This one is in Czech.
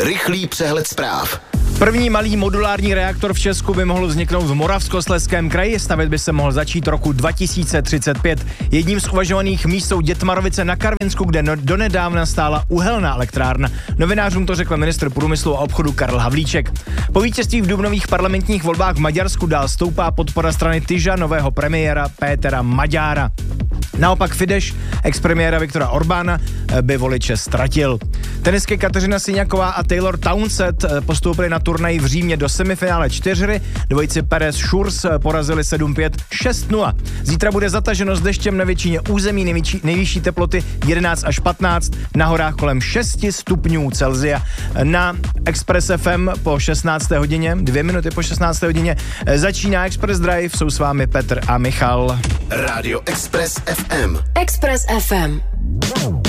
Rychlý přehled zpráv. První malý modulární reaktor v Česku by mohl vzniknout v Moravskoslezském kraji, stavět by se mohl začít roku 2035. Jedním z uvažovaných míst jsou Dětmarovice na Karvinsku, kde donedávna stála uhelná elektrárna. Novinářům to řekl ministr průmyslu a obchodu Karel Havlíček. Po vítězství v dubnových parlamentních volbách v Maďarsku dál stoupá podpora strany Tyža nového premiéra Pétera Magyára. Naopak Fidesz, expremiéra Viktora Orbána, by voliče ztratil. Tenisky Kateřina Siňaková a Taylor Townsend postoupili na turnaj v Římě do semifinále 4. Dvojici Perez-Schurz porazili 7-5, 6-0. Zítra bude zataženo s deštěm na většině území, nejvyšší teploty 11 až 15, na horách kolem 6 stupňů Celsia. Na Express FM po 16. hodině, 2 minuty po 16. hodině, začíná Express Drive, jsou s vámi Petr a Michal. Rádio Express FM. Express FM.